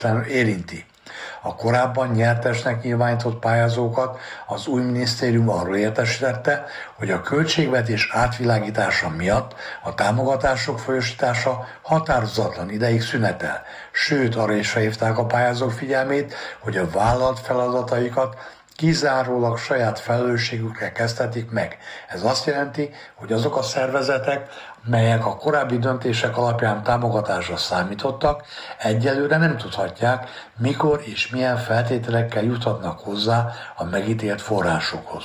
érinti. A korábban nyertesnek nyilvánított pályázókat az új minisztérium arról értesítette, hogy a költségvetés átvilágítása miatt a támogatások folyósítása határozatlan ideig szünetel, sőt arra is felhívták a pályázók figyelmét, hogy a vállalt feladataikat kizárólag saját felelősségükre kezdhetik meg. Ez azt jelenti, hogy azok a szervezetek, melyek a korábbi döntések alapján támogatásra számítottak, egyelőre nem tudhatják, mikor és milyen feltételekkel juthatnak hozzá a megítélt forrásokhoz.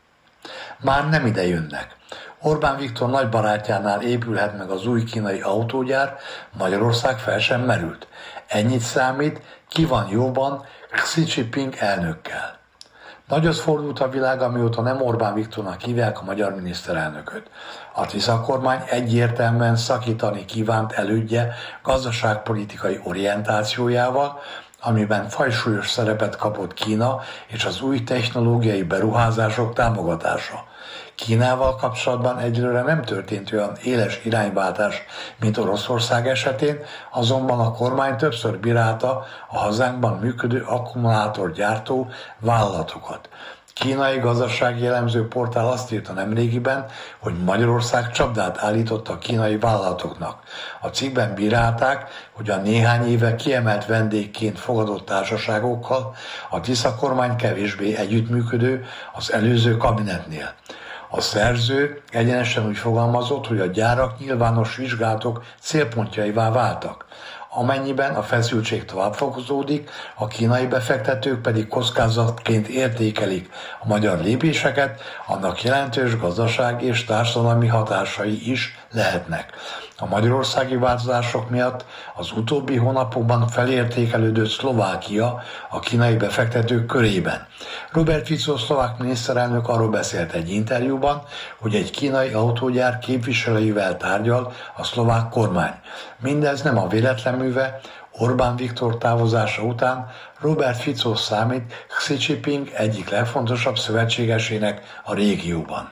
Már nem ide jönnek. Orbán Viktor nagy barátjánál épülhet meg az új kínai autógyár, Magyarország fel sem merült. Ennyit számít, ki van jóban Xi Jinping elnökkel. Nagyot fordult a világ, amióta nem Orbán Viktornak hívják a magyar miniszterelnököt. A Tisza kormány egyértelműen szakítani kívánt elődje gazdaságpolitikai orientációjával, amiben fajsúlyos szerepet kapott Kína és az új technológiai beruházások támogatása. Kínával kapcsolatban egyelőre nem történt olyan éles irányváltás, mint Oroszország esetén, azonban a kormány többször bírálta a hazánkban működő akkumulátorgyártó vállalatokat. Kínai gazdasági jellemző portál azt írta nemrégiben, hogy Magyarország csapdát állított a kínai vállalatoknak. A cikkben bírálták, hogy a néhány éve kiemelt vendégként fogadott társaságokkal a Tisza kormány kevésbé együttműködő az előző kabinetnél. A szerző egyenesen úgy fogalmazott, hogy a gyárak nyilvános vizsgálatok célpontjaivá váltak. Amennyiben a feszültség tovább fokozódik, a kínai befektetők pedig kockázatként értékelik a magyar lépéseket, annak jelentős gazdasági és társadalmi hatásai is lehetnek. A magyarországi változások miatt az utóbbi hónapokban felértékelődött Szlovákia a kínai befektetők körében. Robert Fico szlovák miniszterelnök arról beszélt egy interjúban, hogy egy kínai autógyár képviselőivel tárgyal a szlovák kormány. Mindez nem a véletlen műve. Orbán Viktor távozása után Robert Fico számít Xi Jinping egyik legfontosabb szövetségesének a régióban.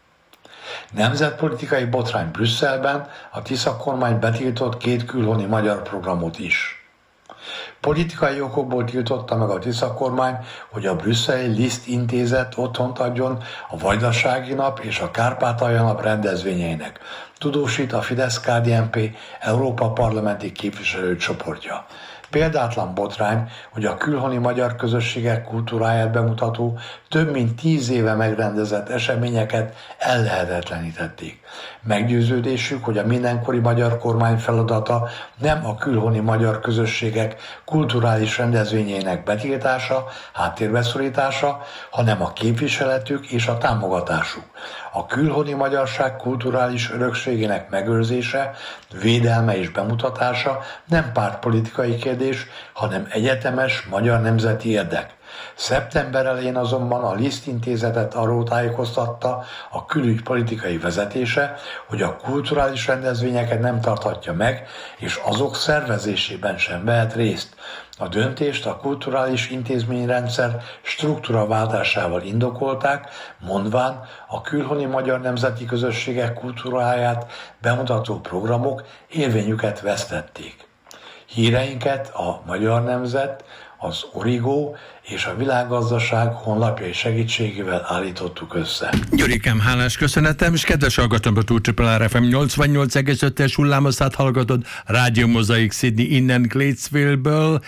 Nemzetpolitikai botrány Brüsszelben, a Tisza kormány betiltott 2 külhoni magyar programot is. Politikai okokból tiltotta meg a Tisza kormány, hogy a brüsszeli Liszt intézet otthont adjon a Vajdasági Nap és a Kárpátalja Nap rendezvényeinek, tudósít a Fidesz-KDNP Európa parlamenti képviselőcsoportja. Példátlan botrány, hogy a külhoni magyar közösségek kultúráját bemutató, több mint 10 éve megrendezett eseményeket ellehetetlenítették. Meggyőződésük, hogy a mindenkori magyar kormány feladata nem a külhoni magyar közösségek kulturális rendezvényeinek betiltása, háttérbeszorítása, hanem a képviseletük és a támogatásuk. A külhoni magyarság kulturális örökségének megőrzése, védelme és bemutatása nem pártpolitikai kérdés, hanem egyetemes magyar nemzeti érdek. Szeptember elején azonban a Liszt intézetet arról tájékoztatta a külügypolitikai vezetése, hogy a kulturális rendezvényeket nem tarthatja meg, és azok szervezésében sem vehet részt. A döntést a kulturális intézményrendszer struktúraváltásával indokolták, mondván a külhoni magyar nemzeti közösségek kultúráját bemutató programok érvényüket vesztették. Híreinket a Magyar Nemzet, az Origo és a Világgazdaság honlapjai segítségével állítottuk össze. Gyurikám, hálás köszönetem, és kedves hallgatom, a Túl FM 88,5-es hullámoszát hallgatod, Rádió Mozaik Sydney innen Gatesville-ből,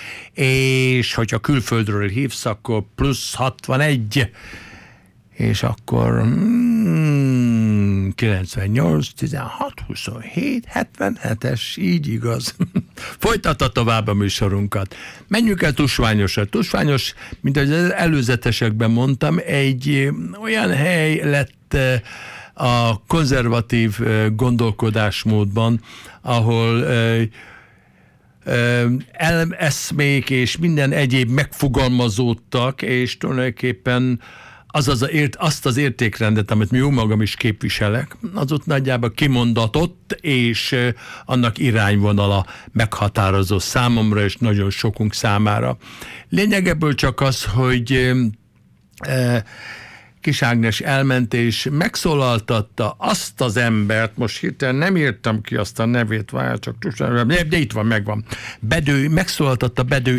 és hogyha külföldről hívsz, akkor plusz 61, és akkor 98, 16, 27, 77-es, így igaz. Folytatta tovább a műsorunkat. Menjünk el Tusványosra. Tusványos, mint ahogy az előzetesekben mondtam, egy olyan hely lett a konzervatív gondolkodásmódban, ahol eszmék és minden egyéb megfogalmazódtak, és tulajdonképpen azt az értékrendet, amit mi jó magam is képviselek, az ott nagyjából kimondatott, és annak irányvonala meghatározó számomra, és nagyon sokunk számára. Lényeg ebből csak az, hogy Kis Ágnes elment és megszólaltatta azt az embert, most hirtelen nem írtam ki azt a nevét, várj, csak de itt van, megvan. Megszólaltatta Bedő